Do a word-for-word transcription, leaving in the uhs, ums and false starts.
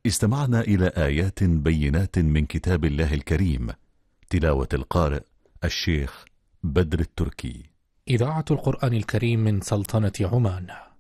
استمعنا إلى آيات بينات من كتاب الله الكريم، تلاوة القارئ الشيخ بدر التركي. إذاعة القرآن الكريم من سلطنة عمان.